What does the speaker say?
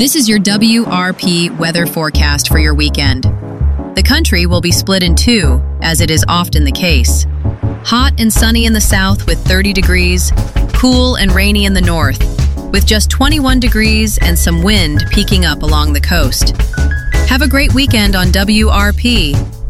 This is your WRP weather forecast for your weekend. The country will be split in two, as it is often the case. Hot and sunny in the south with 30 degrees, cool and rainy in the north, with just 21 degrees and some wind peaking up along the coast. Have a great weekend on WRP.